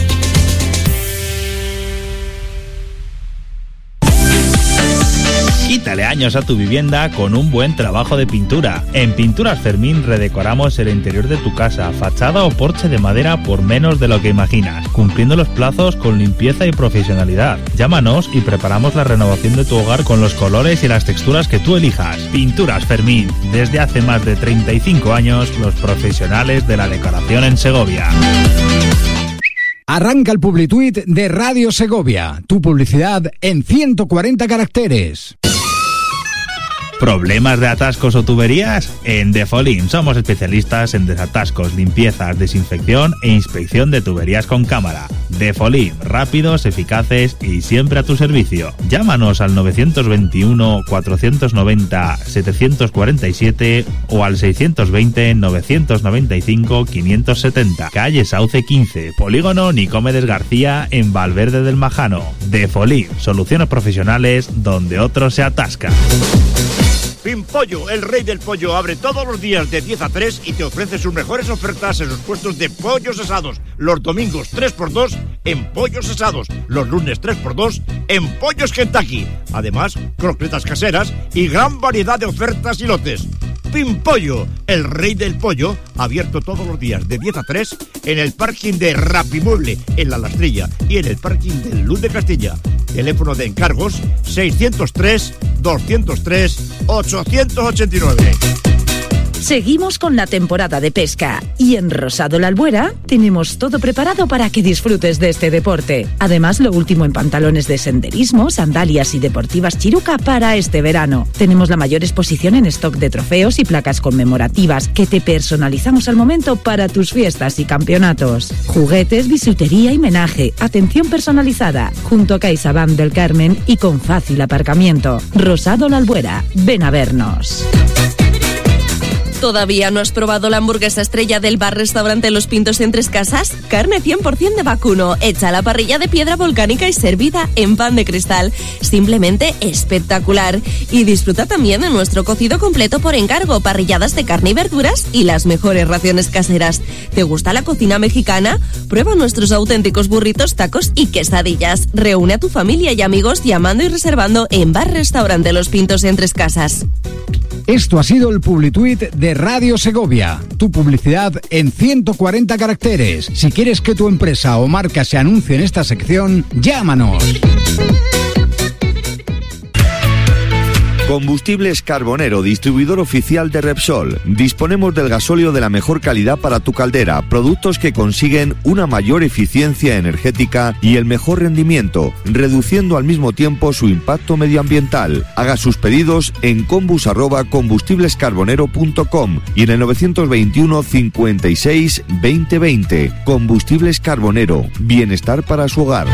Quítale años a tu vivienda con un buen trabajo de pintura. En Pinturas Fermín redecoramos el interior de tu casa, fachada o porche de madera por menos de lo que imaginas, cumpliendo los plazos con limpieza y profesionalidad. Llámanos y preparamos la renovación de tu hogar con los colores y las texturas que tú elijas. Pinturas Fermín, desde hace más de 35 años, los profesionales de la decoración en Segovia. Arranca el Publituit de Radio Segovia, tu publicidad en 140 caracteres. ¿Problemas de atascos o tuberías? En Defolim somos especialistas en desatascos, limpiezas, desinfección e inspección de tuberías con cámara. Defolim, rápidos, eficaces y siempre a tu servicio. Llámanos al 921 490 747 o al 620 995 570. Calle Sauce 15, Polígono Nicomedes García, en Valverde del Majano. Defolim, soluciones profesionales donde otros se atascan. Pimpollo, el rey del pollo, abre todos los días de 10 a 3 y te ofrece sus mejores ofertas en los puestos de pollos asados. Los domingos 3x2 en pollos asados. Los lunes 3x2 en pollos Kentucky. Además, croquetas caseras y gran variedad de ofertas y lotes. Pimpollo, el rey del pollo, abierto todos los días de 10 a 3 en el parking de Rapimueble, en La Lastrilla, y en el parking del Luz de Castilla. Teléfono de encargos 603-203-889. Seguimos con la temporada de pesca y en Rosado La Albuera tenemos todo preparado para que disfrutes de este deporte. Además, lo último en pantalones de senderismo, sandalias y deportivas Chiruca para este verano. Tenemos la mayor exposición en stock de trofeos y placas conmemorativas que te personalizamos al momento para tus fiestas y campeonatos. Juguetes, bisutería y menaje, atención personalizada, junto a CaixaBank del Carmen y con fácil aparcamiento. Rosado La Albuera, ven a vernos. ¿Todavía no has probado la hamburguesa estrella del bar-restaurante Los Pintos en Tres Casas? Carne 100% de vacuno, hecha a la parrilla de piedra volcánica y servida en pan de cristal. Simplemente espectacular. Y disfruta también de nuestro cocido completo por encargo, parrilladas de carne y verduras y las mejores raciones caseras. ¿Te gusta la cocina mexicana? Prueba nuestros auténticos burritos, tacos y quesadillas. Reúne a tu familia y amigos llamando y reservando en bar-restaurante Los Pintos en Tres Casas. Esto ha sido el Publituit de Radio Segovia. Tu publicidad en 140 caracteres. Si quieres que tu empresa o marca se anuncie en esta sección, llámanos. Combustibles Carbonero, distribuidor oficial de Repsol. Disponemos del gasóleo de la mejor calidad para tu caldera, productos que consiguen una mayor eficiencia energética y el mejor rendimiento, reduciendo al mismo tiempo su impacto medioambiental. Haga sus pedidos en combus@combustiblescarbonero.com y en el 921 56 2020. Combustibles Carbonero, bienestar para su hogar.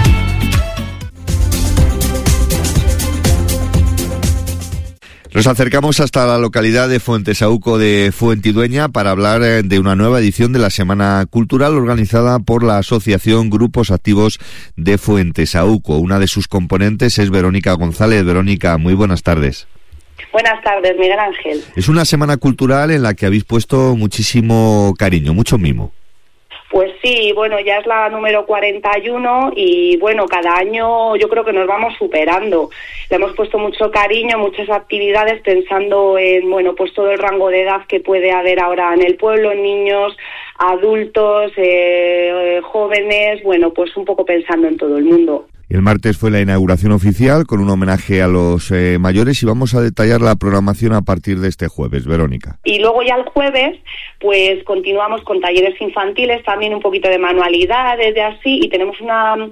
Nos acercamos hasta la localidad de Fuentesauco de Fuentidueña para hablar de una nueva edición de la Semana Cultural organizada por la Asociación Grupos Activos de Fuentesauco. Una de sus componentes es Verónica González. Verónica, muy buenas tardes. Buenas tardes, Miguel Ángel. Es una semana cultural en la que habéis puesto muchísimo cariño, mucho mimo. Pues sí, bueno, ya es la número 41 y bueno, cada año yo creo que nos vamos superando. Le hemos puesto mucho cariño, muchas actividades pensando en, bueno, pues todo el rango de edad que puede haber ahora en el pueblo, niños, adultos, jóvenes, bueno, pues un poco pensando en todo el mundo. El martes fue la inauguración oficial con un homenaje a los mayores y vamos a detallar la programación a partir de este jueves, Verónica. Y luego ya el jueves, pues continuamos con talleres infantiles, también un poquito de manualidades, de así, y tenemos una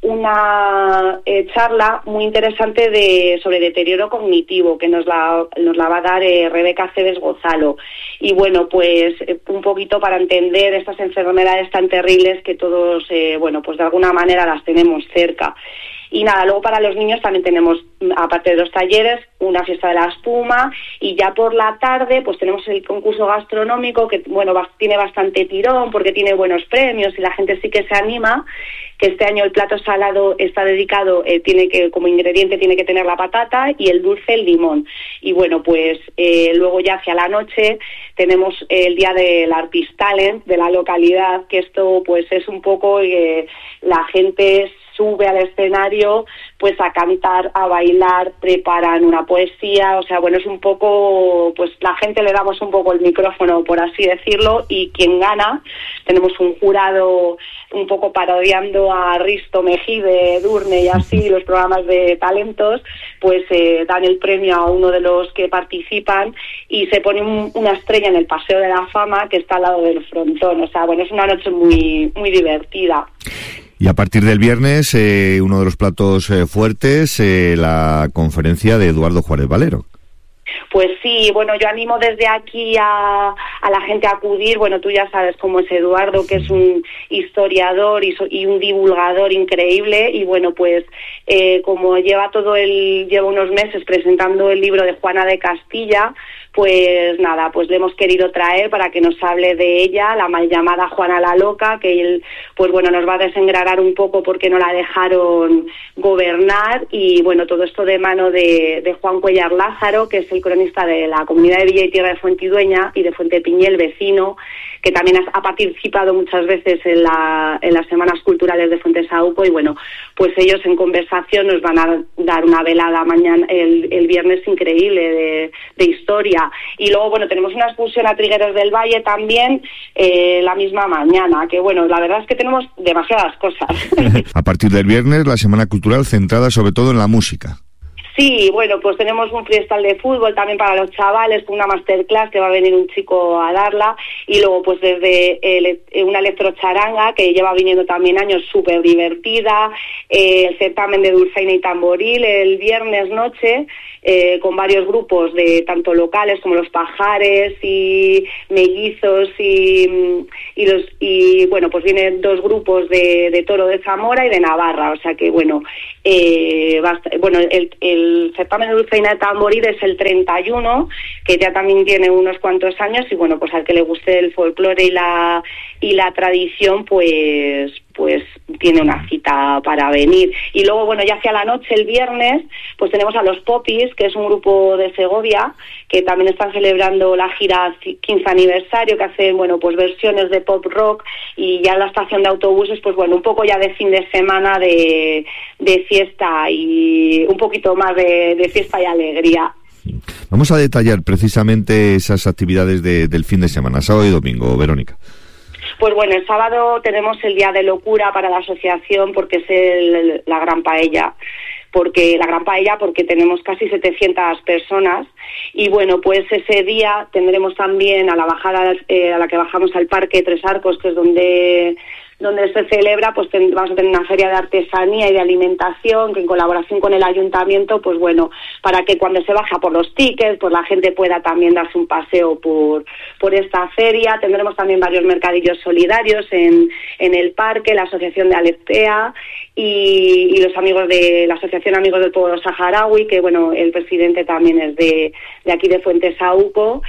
charla muy interesante sobre deterioro cognitivo que nos la va a dar Rebeca Cebes Gozalo. Y bueno, pues un poquito para entender estas enfermedades tan terribles que todos, bueno, pues de alguna manera las tenemos cerca. Y nada, luego para los niños también tenemos, aparte de los talleres, una fiesta de la espuma y ya por la tarde pues tenemos el concurso gastronómico que, bueno, tiene bastante tirón porque tiene buenos premios y la gente sí que se anima, que este año el plato salado está dedicado, como ingrediente tiene que tener la patata y el dulce el limón. Y bueno, pues luego ya hacia la noche tenemos el día del Artist Talent de la localidad, que esto pues es un poco la gente sube al escenario pues a cantar, a bailar, preparan una poesía, o sea, bueno, es un poco, pues la gente le damos un poco el micrófono, por así decirlo, y quien gana, tenemos un jurado un poco parodiando a Risto Mejide, de Edurne y así, los programas de talentos, pues dan el premio a uno de los que participan y se pone una estrella en el Paseo de la Fama que está al lado del frontón, o sea, bueno, es una noche muy, muy divertida. Y a partir del viernes, uno de los platos fuertes, la conferencia de Eduardo Juárez Valero. Pues sí, bueno, yo animo desde aquí a la gente a acudir. Bueno, tú ya sabes cómo es Eduardo, que es un historiador y un divulgador increíble. Y bueno, pues como lleva unos meses presentando el libro de Juana de Castilla, pues nada, pues le hemos querido traer para que nos hable de ella, la mal llamada Juana la Loca, que él, pues bueno, nos va a desengranar un poco porque no la dejaron gobernar, y bueno, todo esto de mano de Juan Cuellar Lázaro, que es el cronista de la Comunidad de Villa y Tierra de Fuentidueña y de Fuentepiñel, vecino, que también ha participado muchas veces en las Semanas Culturales de Fuentesauco, y bueno, pues ellos en conversación nos van a dar una velada mañana, el viernes, increíble de historia. Y luego, bueno, tenemos una excursión a Trigueros del Valle también la misma mañana, que bueno, la verdad es que tenemos demasiadas cosas. A partir del viernes, la Semana Cultural centrada sobre todo en la música. Sí, bueno, pues tenemos un freestyle de fútbol también para los chavales, con una masterclass que va a venir un chico a darla, y luego pues desde una electrocharanga que lleva viniendo también años, súper divertida, el certamen de dulzaina y tamboril el viernes noche, con varios grupos de tanto locales como los Pajares y Mellizos y bueno, pues vienen 2 grupos de Toro de Zamora y de Navarra, o sea que bueno, el certamen de dulzaina de tamboril es el 31, que ya también tiene unos cuantos años, y bueno, pues al que le guste el folclore y la tradición, pues tiene una cita para venir. Y luego, bueno, ya hacia la noche, el viernes, pues tenemos a los Popis, que es un grupo de Segovia, que también están celebrando la gira 15 aniversario, que hacen, bueno, pues versiones de pop rock, y ya en la estación de autobuses, pues bueno, un poco ya de fin de semana de fiesta, y un poquito más de fiesta y alegría. Vamos a detallar precisamente esas actividades del fin de semana, sábado y domingo, Verónica. Pues bueno, el sábado tenemos el Día de Locura para la asociación, porque es la Gran Paella, porque tenemos casi 700 personas, y bueno, pues ese día tendremos también a la bajada a la que bajamos al Parque Tres Arcos, que es donde se celebra, pues vamos a tener una feria de artesanía y de alimentación, que en colaboración con el ayuntamiento, pues bueno, para que cuando se baja por los tickets, pues la gente pueda también darse un paseo por esta feria. Tendremos también varios mercadillos solidarios en el parque, la asociación de Aleptea y los amigos de la asociación Amigos del Pueblo Saharaui, que bueno, el presidente también es de aquí de Fuentesauco,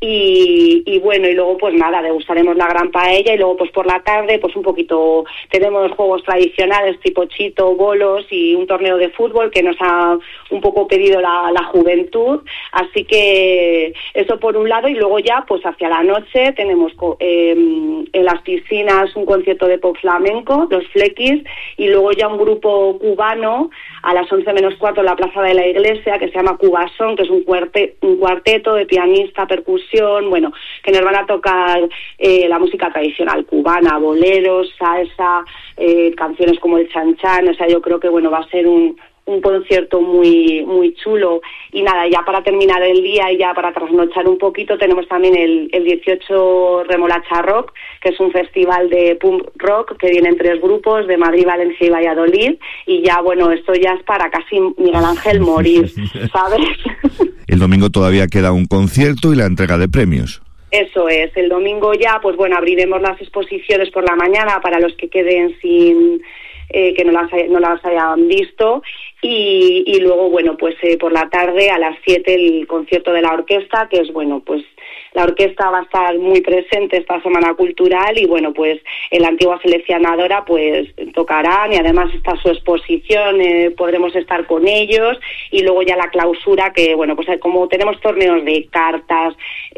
y bueno, y luego pues nada, degustaremos la Gran Paella, y luego pues por la tarde pues un poquito tenemos juegos tradicionales tipo chito, bolos y un torneo de fútbol que nos ha un poco pedido la juventud, así que eso por un lado. Y luego ya pues hacia la noche tenemos en las piscinas un concierto de pop flamenco, los Flequis, y luego ya un grupo cubano a las 11:45 en la Plaza de la Iglesia, que se llama Cubasón, que es un cuarteto de pianista, percusión, bueno, que nos van a tocar la música tradicional cubana, boleros, salsa, canciones como el Chan Chan. O sea, yo creo que bueno, va a ser un concierto muy muy chulo. Y nada, ya para terminar el día y ya para trasnochar un poquito, tenemos también el 18 Remolacha Rock, que es un festival de punk rock que vienen 3 grupos de Madrid, Valencia y Valladolid, y ya bueno, esto ya es para casi Miguel Ángel morir, ¿sabes? El domingo todavía queda un concierto y la entrega de premios. Eso es, el domingo ya, pues bueno, abriremos las exposiciones por la mañana para los que queden sin que no las hayan visto, y luego bueno, pues por la tarde a las 7 el concierto de la orquesta, que es bueno, pues la orquesta va a estar muy presente esta Semana Cultural, y bueno, pues en la antigua seleccionadora pues tocarán, y además está su exposición, podremos estar con ellos, y luego ya la clausura, que bueno, pues como tenemos torneos de cartas,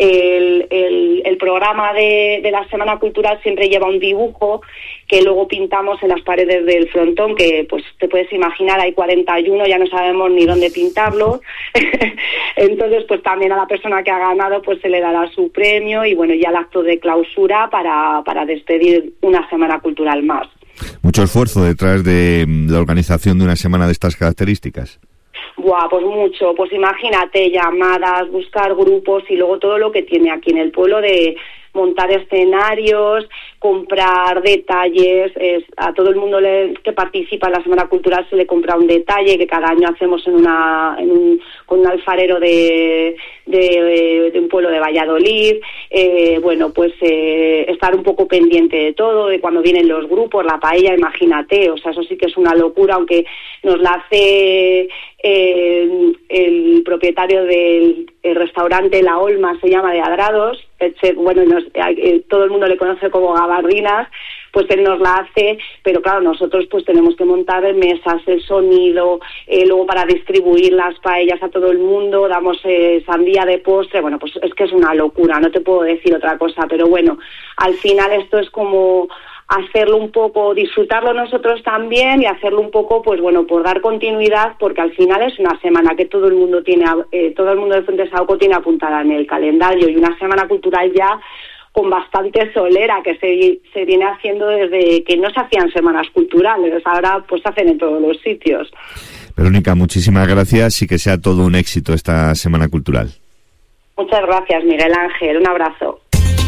el programa de la Semana Cultural siempre lleva un dibujo que luego pintamos en las paredes del frontón, que pues te puedes imaginar, hay 41, ya no sabemos ni dónde pintarlo. Entonces pues también a la persona que ha ganado pues se le dará su premio, y bueno, ya el acto de clausura para despedir una Semana Cultural más. Mucho esfuerzo detrás de la organización de una semana de estas características. Buah, pues mucho, pues imagínate, llamadas, buscar grupos, y luego todo lo que tiene aquí en el pueblo de montar escenarios, comprar detalles, a todo el mundo que participa en la Semana Cultural se le compra un detalle que cada año hacemos con un alfarero de un pueblo de Valladolid, bueno, pues estar un poco pendiente de todo, de cuando vienen los grupos, la paella, imagínate, o sea, eso sí que es una locura, aunque nos la hace el propietario del restaurante La Olma, se llama, de Adrados, bueno, todo el mundo le conoce como gabardinas, pues él nos la hace, pero claro, nosotros pues tenemos que montar mesas, el sonido, luego para distribuir las paellas a todo el mundo, damos sandía de postre, bueno, pues es que es una locura, no te puedo decir otra cosa, pero bueno, al final esto es como hacerlo un poco, disfrutarlo nosotros también y hacerlo un poco, pues bueno, por dar continuidad, porque al final es una semana que todo el mundo tiene, todo el mundo de Fuente Saúco tiene apuntada en el calendario, y una semana cultural ya con bastante solera, que se viene haciendo desde que no se hacían semanas culturales, ahora pues se hacen en todos los sitios. Verónica, muchísimas gracias y que sea todo un éxito esta semana cultural. Muchas gracias, Miguel Ángel, un abrazo.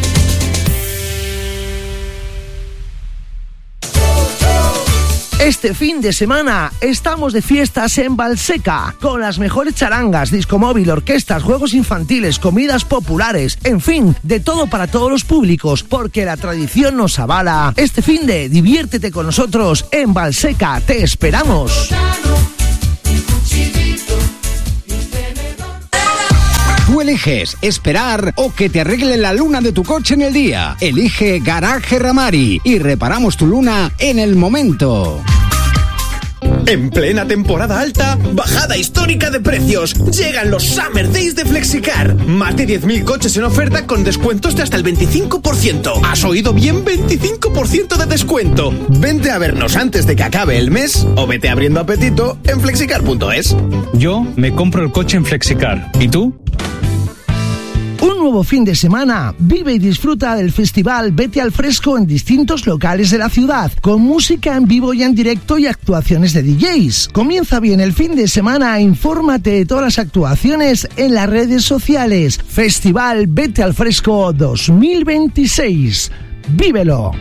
Este fin de semana estamos de fiestas en Valseca, con las mejores charangas, disco móvil, orquestas, juegos infantiles, comidas populares, en fin, de todo para todos los públicos, porque la tradición nos avala. Este fin de diviértete con nosotros en Valseca, te esperamos. Tú eliges esperar o que te arregle la luna de tu coche en el día. Elige Garaje Ramari y reparamos tu luna en el momento. En plena temporada alta, bajada histórica de precios. Llegan los Summer Days de Flexicar. Más de 10.000 coches en oferta con descuentos de hasta el 25%. ¿Has oído bien? 25% de descuento. Vente a vernos antes de que acabe el mes o vete abriendo apetito en flexicar.es. Yo me compro el coche en Flexicar. ¿Y tú? Un nuevo fin de semana. Vive y disfruta del festival Vete al Fresco en distintos locales de la ciudad, con música en vivo y en directo y actuaciones de DJs. Comienza bien el fin de semana, infórmate de todas las actuaciones en las redes sociales. Festival Vete al Fresco 2026. ¡Vívelo!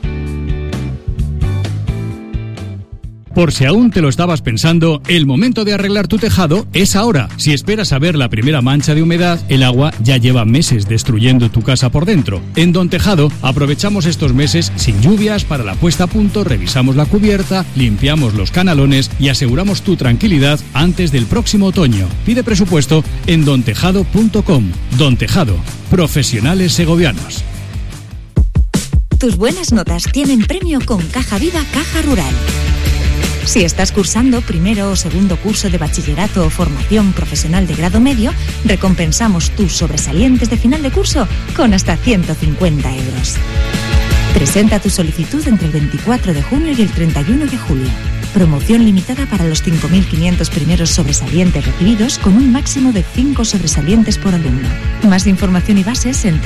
Por si aún te lo estabas pensando, el momento de arreglar tu tejado es ahora. Si esperas a ver la primera mancha de humedad, el agua ya lleva meses destruyendo tu casa por dentro. En Don Tejado aprovechamos estos meses sin lluvias para la puesta a punto, revisamos la cubierta, limpiamos los canalones y aseguramos tu tranquilidad antes del próximo otoño. Pide presupuesto en dontejado.com. Don Tejado, profesionales segovianos. Tus buenas notas tienen premio con Caja Viva Caja Rural. Si estás cursando primero o segundo curso de bachillerato o formación profesional de grado medio, recompensamos tus sobresalientes de final de curso con hasta 150 euros. Presenta tu solicitud entre el 24 de junio y el 31 de julio. Promoción limitada para los 5.500 primeros sobresalientes recibidos, con un máximo de 5 sobresalientes por alumno. Más información y bases en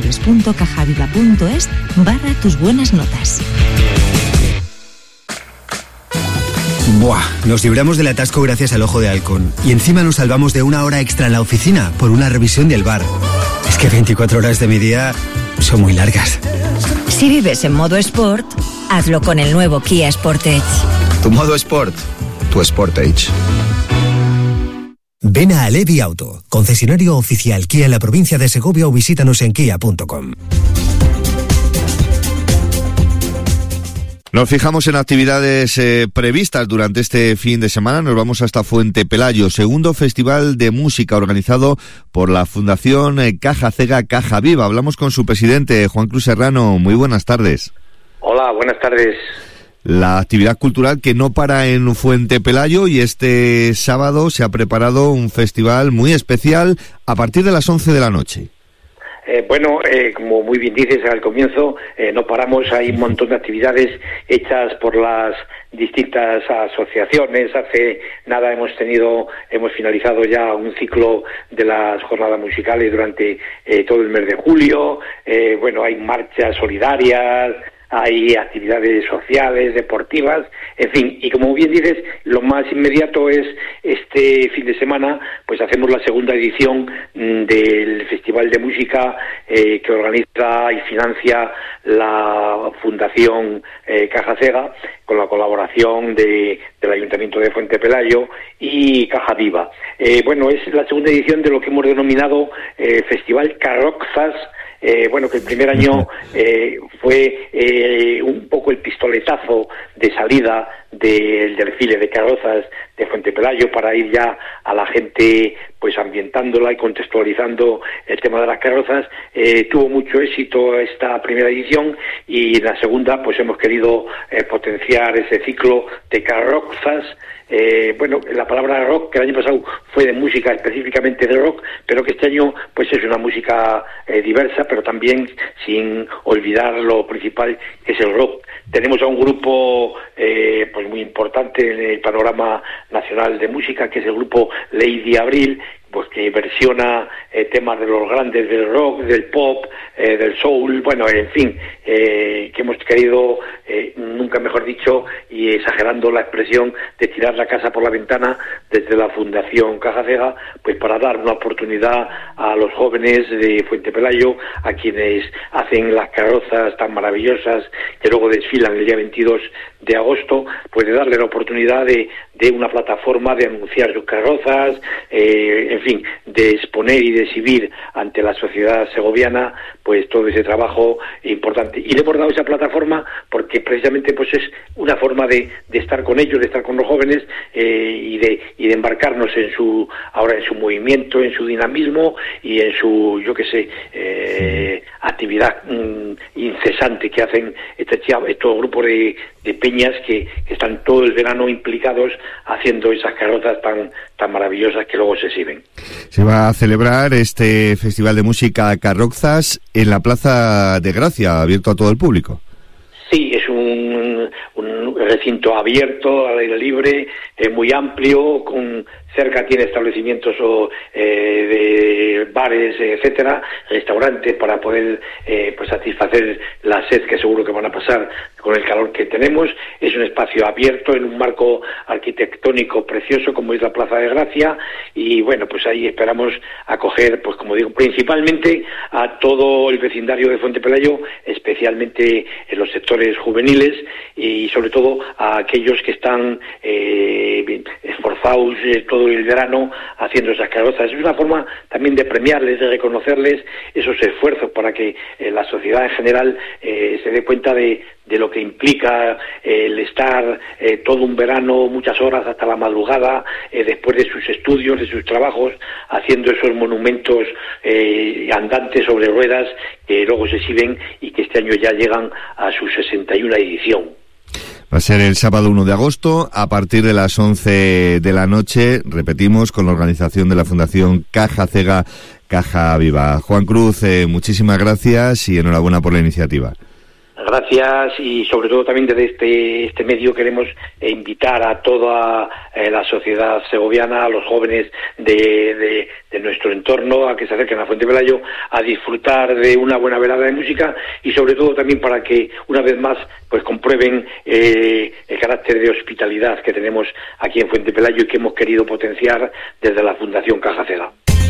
www.cajaviva.es/tus buenas notas. Buah, nos libramos del atasco gracias al Ojo de Halcón. Y encima nos salvamos de una hora extra en la oficina por una revisión del bar. Es que 24 horas de mi día son muy largas. Si vives en modo Sport, hazlo con el nuevo Kia Sportage. Tu modo Sport, tu Sportage. Ven a Alevi Auto, concesionario oficial Kia en la provincia de Segovia, o visítanos en kia.com. Nos fijamos en actividades previstas durante este fin de semana. Nos vamos hasta Fuente Pelayo, segundo festival de música organizado por la Fundación Caja Cega Caja Viva. Hablamos con su presidente, Juan Cruz Serrano. Muy buenas tardes. Hola, buenas tardes. La actividad cultural que no para en Fuente Pelayo, y este sábado se ha preparado un festival muy especial a partir de las 11 de la noche. Como muy bien dices al comienzo, no paramos, hay un montón de actividades hechas por las distintas asociaciones. Hace nada hemos finalizado ya un ciclo de las jornadas musicales durante todo el mes de julio. Hay marchas solidarias, hay actividades sociales, deportivas, en fin, y como bien dices, lo más inmediato es este fin de semana, pues hacemos la segunda edición del Festival de Música que organiza y financia la Fundación Caja Cega, con la colaboración del Ayuntamiento de Fuente Pelayo y Caja Viva. Es la segunda edición de lo que hemos denominado Festival Carrozas bueno, que el primer año fue un poco el pistoletazo de salida del desfile de carrozas de Fuente Pelayo para ir ya a la gente pues ambientándola y contextualizando el tema de las carrozas. Tuvo mucho éxito esta primera edición y en la segunda pues hemos querido potenciar ese ciclo de carrozas. Bueno, la palabra rock, que el año pasado fue de música, específicamente de rock, pero que este año pues es una música diversa, pero también sin olvidar lo principal, que es el rock. Tenemos a un grupo pues muy importante en el panorama nacional de música, que es el grupo Lady Abril, pues que versiona temas de los grandes del rock, del pop, del soul, bueno, en fin, que hemos querido, nunca mejor dicho, y exagerando la expresión, de tirar la casa por la ventana desde la Fundación Caja Cega, pues para dar una oportunidad a los jóvenes de Fuente Pelayo, a quienes hacen las carrozas tan maravillosas que luego desfilan el día 22 de agosto, pues de darle la oportunidad de una plataforma de anunciar sus carrozas, en fin, de exponer y de exhibir ante la sociedad segoviana pues todo ese trabajo importante. Y le hemos dado esa plataforma porque precisamente pues es una forma de estar con ellos, de estar con los jóvenes y de embarcarnos en su movimiento, en su dinamismo y en su, yo qué sé, actividad incesante que hacen estos grupos de peñas que están todo el verano implicados haciendo esas carrozas tan maravillosas que luego se exhiben. Se va a celebrar este Festival de Música Carrozas en la Plaza de Gracia, abierto a todo el público. Sí, es un recinto abierto, al aire libre, muy amplio, cerca tiene establecimientos de bares, etcétera, restaurantes para poder pues satisfacer la sed que seguro que van a pasar con el calor que tenemos. Es un espacio abierto en un marco arquitectónico precioso como es la Plaza de Gracia y bueno, pues ahí esperamos acoger, pues como digo, principalmente a todo el vecindario de Fuente Pelayo, especialmente en los sectores juveniles y sobre todo a aquellos que están esforzados todo el verano haciendo esas carrozas. Es una forma también de premiarles, de reconocerles esos esfuerzos para que la sociedad en general se dé cuenta de lo que implica el estar todo un verano, muchas horas hasta la madrugada, después de sus estudios, de sus trabajos, haciendo esos monumentos andantes sobre ruedas que luego se exhiben y que este año ya llegan a su 61ª edición. Va a ser el sábado 1 de agosto a partir de las 11 de la noche, repetimos, con la organización de la Fundación Caja Cega, Caja Viva. Juan Cruz, muchísimas gracias y enhorabuena por la iniciativa. Gracias y sobre todo también desde este medio queremos invitar a toda la sociedad segoviana, a los jóvenes de nuestro entorno, a que se acerquen a Fuente Pelayo a disfrutar de una buena velada de música y sobre todo también para que una vez más pues comprueben el carácter de hospitalidad que tenemos aquí en Fuente Pelayo y que hemos querido potenciar desde la Fundación Caja Cega.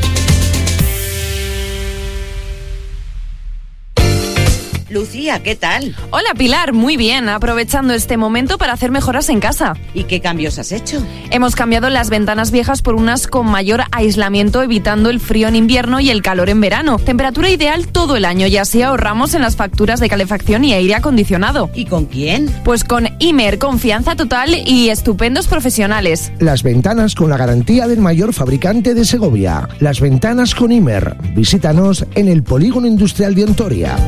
Lucía, ¿qué tal? Hola Pilar, muy bien, aprovechando este momento para hacer mejoras en casa. ¿Y qué cambios has hecho? Hemos cambiado las ventanas viejas por unas con mayor aislamiento, evitando el frío en invierno y el calor en verano. Temperatura ideal todo el año y así ahorramos en las facturas de calefacción y aire acondicionado. ¿Y con quién? Pues con Imer, confianza total y estupendos profesionales. Las ventanas con la garantía del mayor fabricante de Segovia. Las ventanas con Imer. Visítanos en el Polígono Industrial de Ontoria.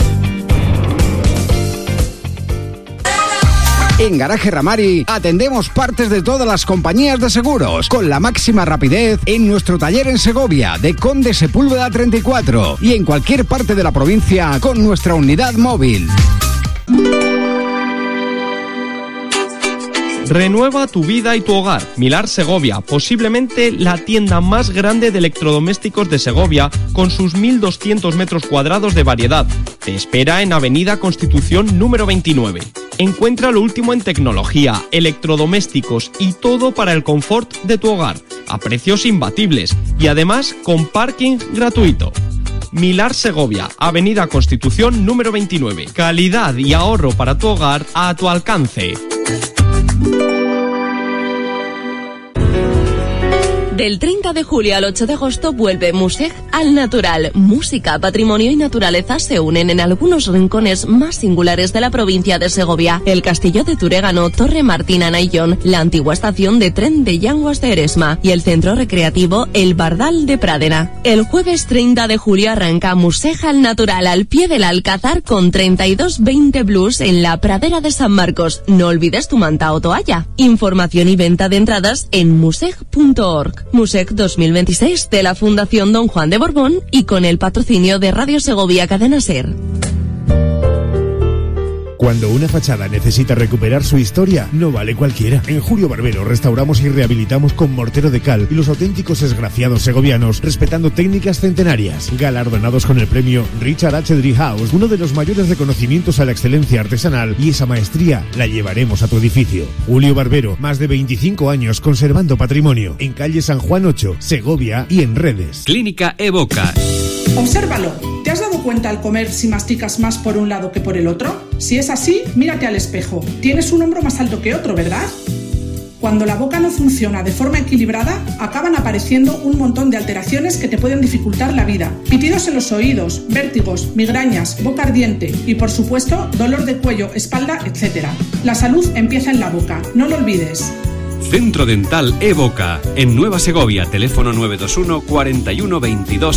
En Garaje Ramari atendemos partes de todas las compañías de seguros con la máxima rapidez en nuestro taller en Segovia de Conde Sepúlveda 34 y en cualquier parte de la provincia con nuestra unidad móvil. Renueva tu vida y tu hogar. Milar Segovia, posiblemente la tienda más grande de electrodomésticos de Segovia, con sus 1.200 metros cuadrados de variedad. Te espera en Avenida Constitución número 29. Encuentra lo último en tecnología, electrodomésticos y todo para el confort de tu hogar, a precios imbatibles y además con parking gratuito. Milar Segovia, Avenida Constitución número 29. Calidad y ahorro para tu hogar a tu alcance. Del 30 de julio al 8 de agosto vuelve Museg al natural. Música, patrimonio y naturaleza se unen en algunos rincones más singulares de la provincia de Segovia. El Castillo de Turégano, Torre Martina Naillón, la antigua estación de tren de Llanguas de Eresma y el centro recreativo El Bardal de Pradena. El jueves 30 de julio arranca Museg al natural al pie del Alcázar con 3220 Blues en la Pradera de San Marcos. No olvides tu manta o toalla. Información y venta de entradas en museg.org. Museg 2026 de la Fundación Don Juan de Borbón y con el patrocinio de Radio Segovia Cadena SER. Cuando una fachada necesita recuperar su historia, no vale cualquiera. En Julio Barbero restauramos y rehabilitamos con mortero de cal y los auténticos esgrafiados segovianos, respetando técnicas centenarias. Galardonados con el premio Richard H. Driehaus, uno de los mayores reconocimientos a la excelencia artesanal, y esa maestría la llevaremos a tu edificio. Julio Barbero, más de 25 años conservando patrimonio. En calle San Juan 8, Segovia y en redes. Clínica Evoca. Obsérvalo. ¿Te has dado cuenta al comer si masticas más por un lado que por el otro? Si es así, mírate al espejo. Tienes un hombro más alto que otro, ¿verdad? Cuando la boca no funciona de forma equilibrada, acaban apareciendo un montón de alteraciones que te pueden dificultar la vida. Pitidos en los oídos, vértigos, migrañas, boca ardiente y, por supuesto, dolor de cuello, espalda, etc. La salud empieza en la boca, no lo olvides. Centro Dental Evoca, en Nueva Segovia, teléfono 921 41 22